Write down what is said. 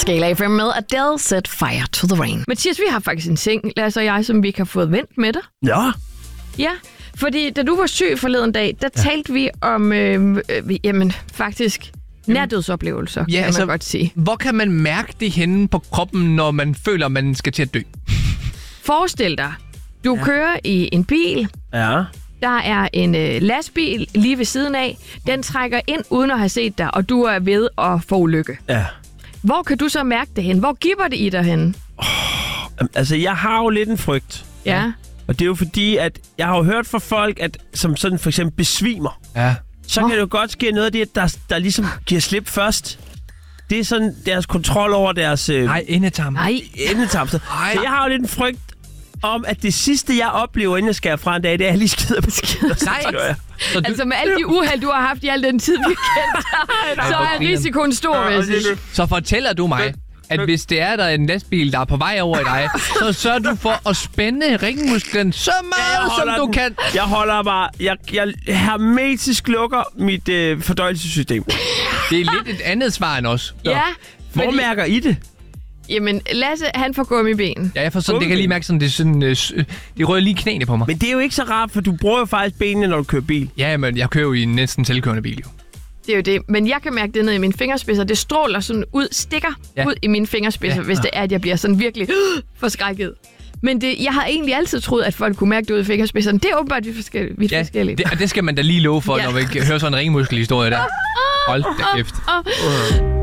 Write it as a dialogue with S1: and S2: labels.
S1: Skala FM med Adele Set Fire to the Rain. Mathias, vi har faktisk en ting, Lasse og jeg, som vi ikke har fået vendt med dig.
S2: Ja.
S1: Ja, fordi da du var syg forleden dag, der talte vi om, faktisk nærdødsoplevelser, kan man godt sige.
S3: Hvor kan man mærke det henne på kroppen, når man føler, man skal til at dø?
S1: Forestil dig, du kører i en bil.
S2: Ja.
S1: Der er en lastbil lige ved siden af. Den trækker ind uden at have set dig, og du er ved at få ulykke.
S2: Ja.
S1: Hvor kan du så mærke det hen? Hvor giver det i dig hen?
S2: Altså, jeg har jo lidt en frygt.
S1: Ja.
S2: Og det er jo fordi, at jeg har jo hørt fra folk, at som sådan for eksempel besvimer.
S3: Ja.
S2: Så kan det jo godt ske noget af det, der ligesom giver slip først. Det er sådan deres kontrol over deres...
S3: endetarm.
S2: Endetarm. Så jeg har jo lidt en frygt om, at det sidste, jeg oplever, inden jeg skal fra en dag, det er, at jeg lige skider på skider.
S3: Nej.
S1: Altså med alle de uheld, du har haft i al den tid, vi kender, så er risikoen stor, vil jeg sige.
S3: Så fortæller du mig, at hvis det er der en lastbil, der er på vej over i dig, så sørger du for at spænde ringmusklen så meget, som du kan.
S2: Jeg holder bare... Jeg hermetisk lukker mit fordøjelsessystem.
S3: Det er lidt et andet svar end os.
S1: Ja.
S2: Hvor mærker I det?
S1: Jamen, Lasse, han får gummiben.
S3: Ja, jeg får sådan, det kan lige mærke sådan, det er sådan, det rører lige knæene på mig.
S2: Men det er jo ikke så rart, for du bruger jo faktisk benene, når du kører bil.
S3: Ja, men jeg kører jo i en næsten selvkørende bil, jo.
S1: Det er jo det. Men jeg kan mærke det ned i mine fingerspidser. Det stråler sådan ud, stikker ud i mine fingerspidser, hvis det er, at jeg bliver sådan virkelig forskrækket. Men jeg har egentlig altid troet, at folk kunne mærke det ud i fingerspidserne. Det er åbenbart vidt forskelligt.
S3: Det skal man da lige love for, når vi hører sådan en ringmuskelhistorie der. Hold da kæft.